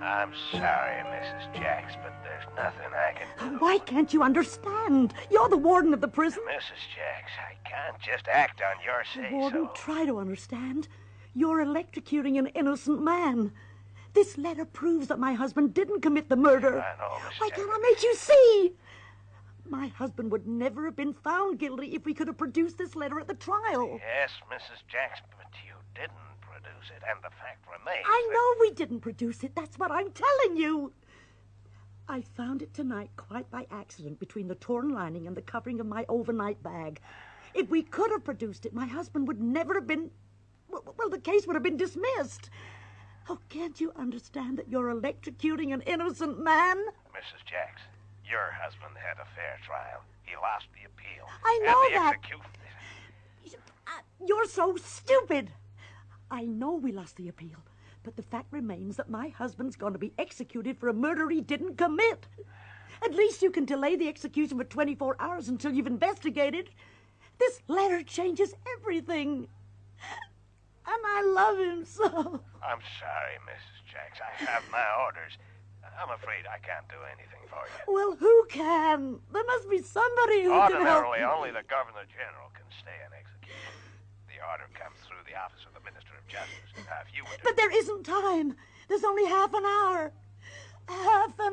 I'm sorry, Mrs. Jacks, but there's nothing I can do. Why can't you understand? You're the warden of the prison. Mrs. Jacks, I can't just act on your Warden, say-so. try to understand. You're electrocuting an innocent man. This letter proves that my husband didn't commit the murder. I know, Mrs. Why Jacks. can't I make you see? My husband would never have been found guilty if we could have produced this letter at the trial. Yes, Mrs. Jacks, but you didn't produce it, and the fact remains I that- know we didn't produce it. That's what I'm telling you. I found it tonight quite by accident between the torn lining and the covering of my overnight bag. If we could have produced it, my husband would never have been... Well, the case would have been dismissed. Oh, can't you understand that you're electrocuting an innocent man? Mrs. Jacks, your husband had a fair trial. He lost the appeal. I know and the that. You're so stupid. I know we lost the appeal, but the fact remains that my husband's going to be executed for a murder he didn't commit. At least you can delay the execution for 24 hours until you've investigated. This letter changes everything. And I love him so. I'm sorry, Mrs. Jacks. I have my orders. I'm afraid I can't do anything for you. Well, who can? There must be somebody who can help. Ordinarily, only the Governor General can stay an execution. The order comes through the office of the Minister of Justice. Now, if you would... But there isn't time. There's only half an hour. Half an